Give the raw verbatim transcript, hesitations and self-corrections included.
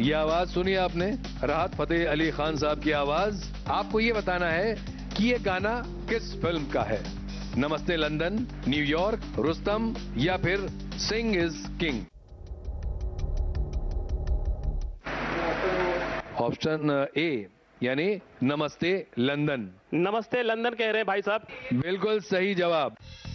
ये आवाज सुनी आपने, राहत फतेह अली खान साहब की आवाज। आपको ये बताना है कि ये गाना किस फिल्म का है। नमस्ते लंदन, न्यूयॉर्क, रुस्तम या फिर सिंग इज किंग। ऑप्शन ए यानी नमस्ते लंदन। नमस्ते लंदन कह रहे हैं भाई साहब। बिल्कुल सही जवाब।